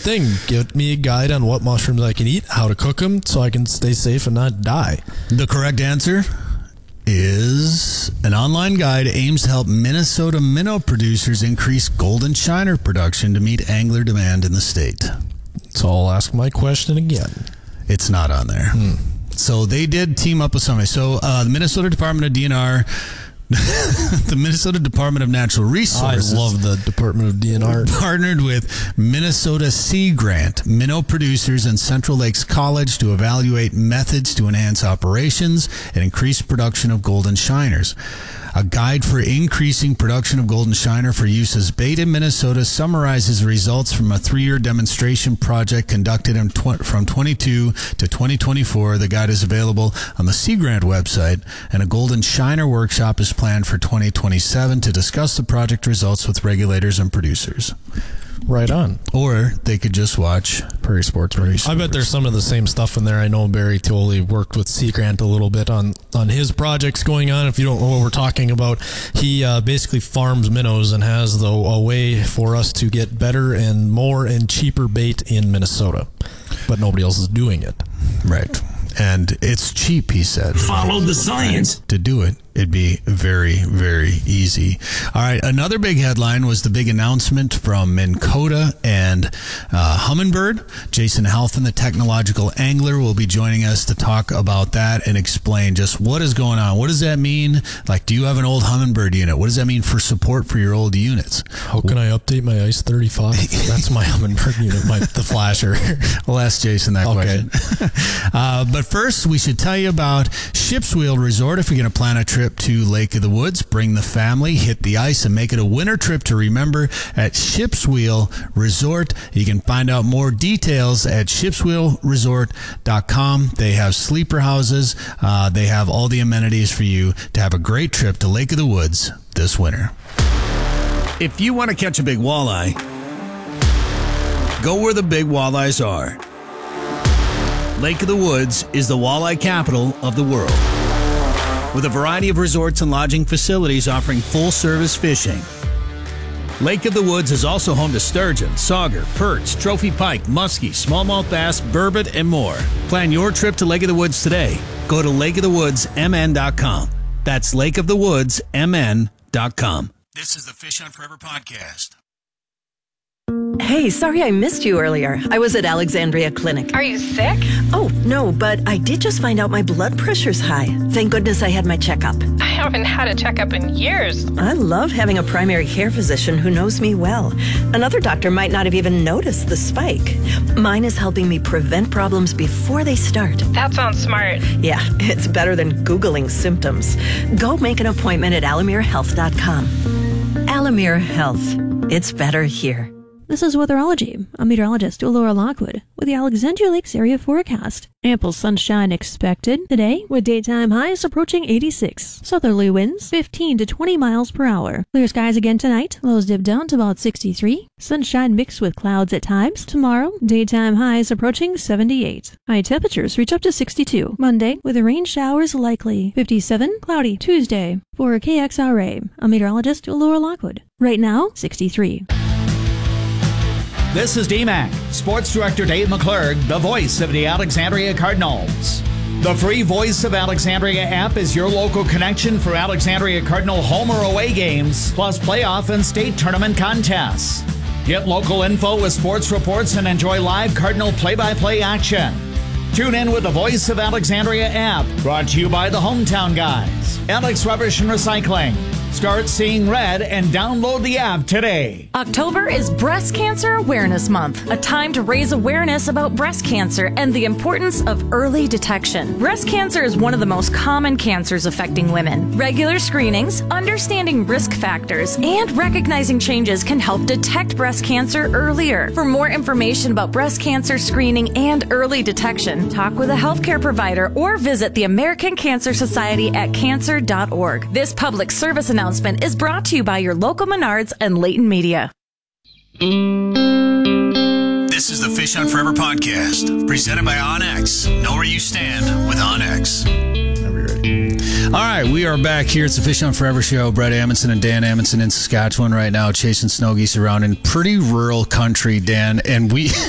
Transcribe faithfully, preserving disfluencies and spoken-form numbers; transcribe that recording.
thing. Get me a guide on what mushrooms I can eat, how to cook them, so I can stay safe and not die. The correct answer is an online guide aims to help Minnesota minnow producers increase golden shiner production to meet angler demand in the state. So I'll ask my question again. It's not on there. Hmm. So they did team up with somebody. So uh, the Minnesota Department of D N R, the Minnesota Department of Natural Resources. I love the Department of D N R. Partnered with Minnesota Sea Grant, minnow producers, and Central Lakes College to evaluate methods to enhance operations and increase production of golden shiners. A guide for increasing production of golden shiner for use as bait in Minnesota summarizes results from a three-year demonstration project conducted in tw- from twenty-two to twenty twenty-four. The guide is available on the Sea Grant website, and a golden shiner workshop is planned for twenty twenty-seven to discuss the project results with regulators and producers. Right on. Or they could just watch Prairie Sports. Prairie Sports. I bet there's some of the same stuff in there. I know Barry Tolley worked with Sea Grant a little bit on, on his projects going on. If you don't know what we're talking about, he uh, basically farms minnows and has the, a way for us to get better and more and cheaper bait in Minnesota. But nobody else is doing it. Right. And it's cheap, he said. Follow the science. To do it, it'd be very, very easy. All right, another big headline was the big announcement from Minn Kota and uh, Humminbird. Jason Halfin, the technological angler, will be joining us to talk about that and explain just what is going on. What does that mean? Like, do you have an old Humminbird unit? What does that mean for support for your old units? How can I update my Ice thirty-five? That's my Humminbird unit, my, the flasher. We'll ask Jason that okay. question. uh, but first, we should tell you about Ship's Wheel Resort. If you're going to plan a trip to Lake of the Woods, bring the family, hit the ice, and make it a winter trip to remember at Ship's Wheel Resort. You can find out more details at ships wheel resort dot com. They have sleeper houses. Uh, they have all the amenities for you to have a great trip to Lake of the Woods this winter. If you want to catch a big walleye, go where the big walleyes are. Lake of the Woods is the walleye capital of the world, with a variety of resorts and lodging facilities offering full-service fishing. Lake of the Woods is also home to sturgeon, sauger, perch, trophy pike, muskie, smallmouth bass, burbot, and more. Plan your trip to Lake of the Woods today. Go to lake of the woods m n dot com. That's lake of the woods m n dot com. This is the Fish on Forever podcast. Hey, sorry I missed you earlier. I was at Alexandria Clinic. Are you sick? Oh, no, but I did just find out my blood pressure's high. Thank goodness I had my checkup. I haven't had a checkup in years. I love having a primary care physician who knows me well. Another doctor might not have even noticed the spike. Mine is helping me prevent problems before they start. That sounds smart. Yeah, it's better than Googling symptoms. Go make an appointment at alamere health dot com. Alamere Health. It's better here. This is Weatherology. I'm meteorologist Laura Lockwood with the Alexandria Lakes area forecast. Ample sunshine expected today with daytime highs approaching eighty-six. Southerly winds fifteen to twenty miles per hour. Clear skies again tonight. Lows dip down to about sixty-three. Sunshine mixed with clouds at times. Tomorrow, daytime highs approaching seventy-eight. High temperatures reach up to sixty-two. Monday, with rain showers likely. fifty-seven, cloudy. Tuesday. For K X R A, I'm meteorologist Laura Lockwood. Right now, sixty-three. This is D MAC, Sports Director Dave McClurg, the voice of the Alexandria Cardinals. The free Voice of Alexandria app is your local connection for Alexandria Cardinal home or away games, plus playoff and state tournament contests. Get local info with sports reports and enjoy live Cardinal play-by-play action. Tune in with the Voice of Alexandria app, brought to you by the Hometown Guys, Alex Rubbish and Recycling. Start seeing red and download the app today. October is Breast Cancer Awareness Month, a time to raise awareness about breast cancer and the importance of early detection. Breast cancer is one of the most common cancers affecting women. Regular screenings, understanding risk factors, and recognizing changes can help detect breast cancer earlier. For more information about breast cancer screening and early detection, talk with a healthcare provider or visit the American Cancer Society at cancer dot org. This public service announcement announcement is brought to you by your local Menards and Leighton Media. This is the Fish on Forever podcast, presented by OnX. Know where you stand with OnX. All right, we are back here. It's the Fish on Forever show. Brett Amundsen and Dan Amundsen in Saskatchewan right now, chasing snow geese around in pretty rural country, Dan. And we